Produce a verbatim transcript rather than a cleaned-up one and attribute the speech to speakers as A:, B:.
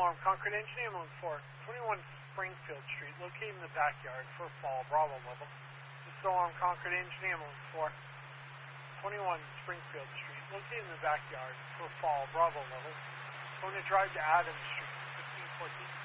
A: Alarm, Concord Engine Ambulance for twenty-one Springfield Street, located in the backyard for fall Bravo level. This is Alarm, Concord Engine Ambulance for twenty-one Springfield Street, located in the backyard for fall Bravo level. Going to drive to Adams Street, fifteen fourteen.